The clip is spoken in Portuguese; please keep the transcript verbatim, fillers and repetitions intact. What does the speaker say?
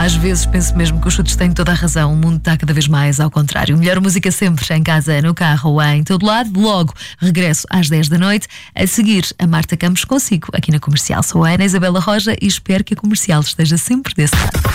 Às vezes penso mesmo que os chutes têm toda a razão. O mundo está cada vez mais ao contrário. Melhor música sempre, em casa, no carro ou em todo lado. Logo, regresso às dez da noite. A seguir, a Marta Campos consigo, aqui na Comercial. Sou a Ana Isabela Roja e espero que a Comercial esteja sempre desse lado.